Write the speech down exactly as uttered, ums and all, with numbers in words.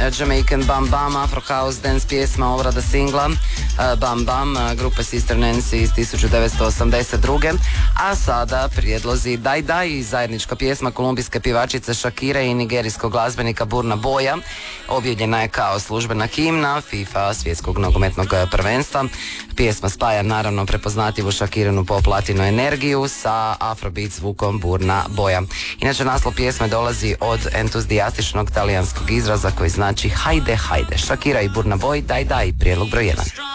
Jamaican Bam Bam, Afro House Dance pjesma, obrada singla uh, Bam Bam, uh, grupe Sister Nancy iz tisuću devetsto osamdeset druge. A sada prijedlozi Daj Daj, zajednička pjesma kolumbijske pjevačice Shakire i nigerijskog glazbenika Burna Boya. Objavljena je kao službena himna FIFA svjetskog nogometnog prvenstva. Pjesma spaja naravno prepoznatljivu Shakirinu pop latino energiju sa afrobeat zvukom Burna Boya. Inače, naslov pjesme dolazi od entuzijastičnog talijanskog izraza koji znači hajde, hajde. Shakira i Burna Boy, Daj Daj, prijedlog broj jedan.